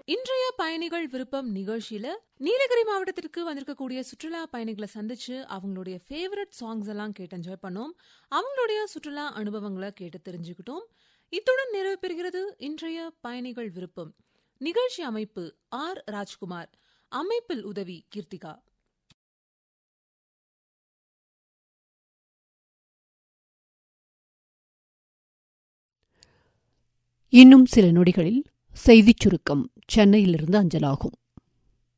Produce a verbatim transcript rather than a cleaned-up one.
இன்றைய பயணிகள் விருப்பம் நிகழ்ச்சியில நீலகிரி மாவட்டத்திற்கு வந்திருக்கக்கூடிய சுற்றுலா பயணிகளை சந்திச்சு அவங்களுடைய ஃபேவரட் சாங்ஸ் எல்லாம் கேட்டு என்ஜாய் பண்ணோம். அவங்களுடைய சுற்றுலா அனுபவங்களை கேட்டு தெரிஞ்சுக்கிட்டோம். இத்துடன் நிறைவு பெறுகிறது இன்றைய பயணிகள் விருப்பம். நிகழ்ச்சி அமைப்பு ஆர் ராஜ்குமார், அமைப்பில் உதவி கீர்த்திகா. இன்னும் சில நொடிகளில் செய்திச் சுருக்கம் சென்னையிலிருந்து அஞ்சலாகும்.